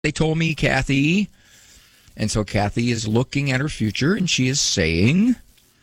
they told me, Kathy. And so Kathy is looking at her future, and she is saying,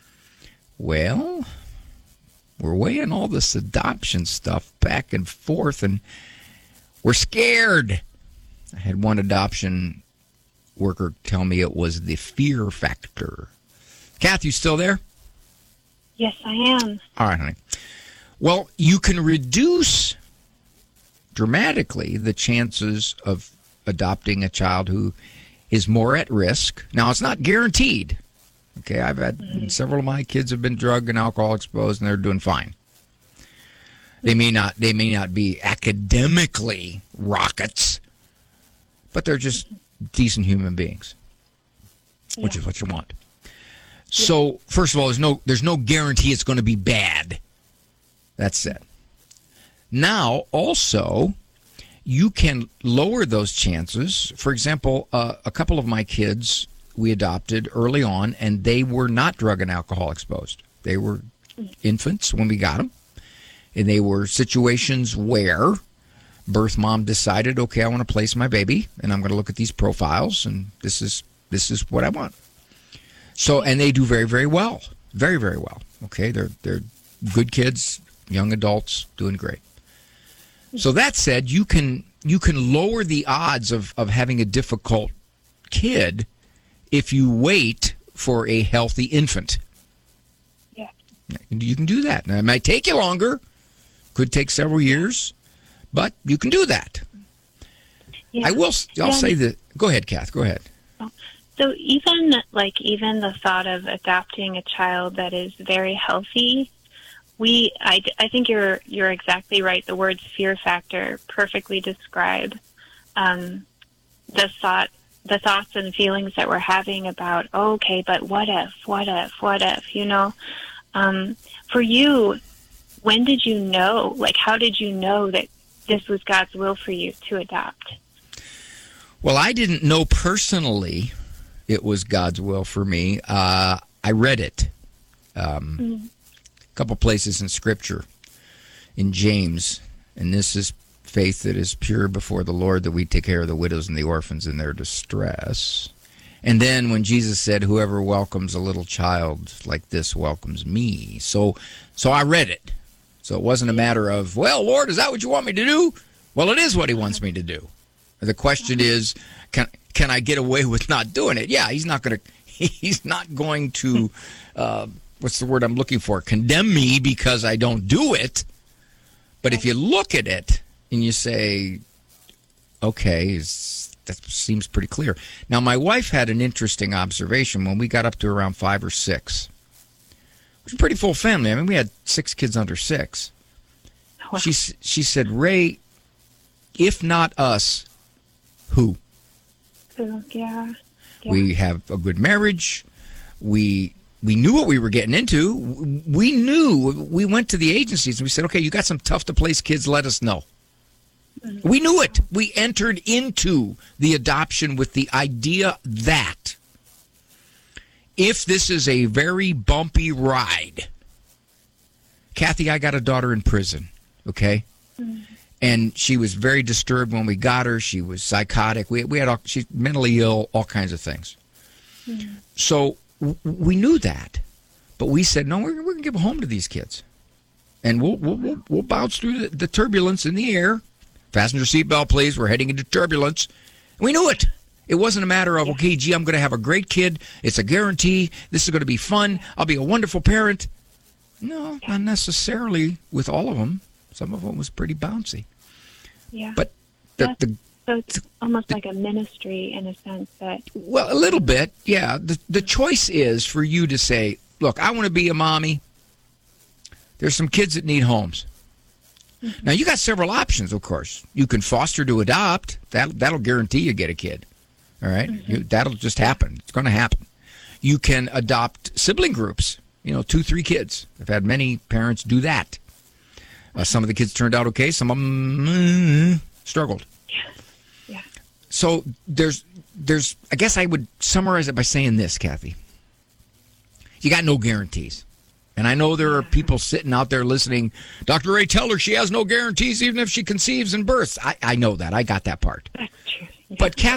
well, we're weighing all this adoption stuff back and forth, and we're scared. I had one adoption worker tell me it was the fear factor. Kathy, you still there? Yes, I am. All right, honey. Well, you can reduce dramatically the chances of adopting a child who is more at risk. Now, it's not guaranteed. Okay, I've had several of my kids have been drug and alcohol exposed, and they're doing fine. They may not be academically rockets, but they're just decent human beings, which is what you want. So, first of all, there's no guarantee it's going to be bad. That's it. Now, also, you can lower those chances. For example, a couple of my kids we adopted early on, and they were not drug and alcohol exposed. They were infants when we got them, and they were situations where birth mom decided, okay, I want to place my baby, and I'm going to look at these profiles, and this is what I want. So, and they do very, very well, very, very well. Okay, they're good kids, young adults, doing great. So that said, you can lower the odds of having a difficult kid if you wait for a healthy infant. Yeah. You can do that. Now, it might take you longer, could take several years, but you can do that. Yeah. I'll say that. Go ahead, Kath. Go ahead. So even the thought of adopting a child that is very healthy, I think you're exactly right. The words fear factor perfectly describe the thoughts and feelings that we're having about, oh, okay, but what if, you know? For you, when did you know, how did you know that this was God's will for you to adopt? Well, I didn't know personally it was God's will for me. I read it. A couple places in Scripture, in James, and this is faith that is pure before the Lord, that we take care of the widows and the orphans in their distress. And then when Jesus said, whoever welcomes a little child like this welcomes me. So I read it. So it wasn't a matter of, well, Lord, is that what you want me to do? Well, it is what he wants me to do. The question is, can I get away with not doing it? Yeah, he's not going to what's the word I'm looking for? Condemn me because I don't do it. But if you look at it and you say, okay, that seems pretty clear. Now, my wife had an interesting observation when we got up to around 5 or 6. It was a pretty full family. I mean, we had 6 kids under 6. Wow. She said, Ray, if not us, who? Yeah. We have a good marriage. We knew what we were getting into. We went to the agencies and we said, okay, you got some tough to place kids, let us know. We knew it. We entered into the adoption with the idea that if this is a very bumpy ride, Kathy, I got a daughter in prison, okay? And she was very disturbed when we got her. She was psychotic. She's mentally ill, all kinds of things. So we knew that, but we said, no, we're going to give a home to these kids, and we'll bounce through the turbulence in the air. Fasten your seatbelt, please. We're heading into turbulence. And we knew it. It wasn't a matter of, okay, gee, I'm going to have a great kid. It's a guarantee. This is going to be fun. I'll be a wonderful parent. No, not necessarily with all of them. Some of them was pretty bouncy. Yeah. But so it's almost like a ministry in a sense that... Well, a little bit, yeah. The choice is for you to say, look, I want to be a mommy. There's some kids that need homes. Now, you got several options, of course. You can foster to adopt. That'll guarantee you get a kid. All right? That'll just happen. It's going to happen. You can adopt sibling groups, 2, 3 kids. I've had many parents do that. Some of the kids turned out okay. Some of them struggled. Yeah. So there's. I guess I would summarize it by saying this, Kathy. You got no guarantees. And I know there are people sitting out there listening. Dr. Ray, tell her she has no guarantees even if she conceives and births. I know that. I got that part. That's true. But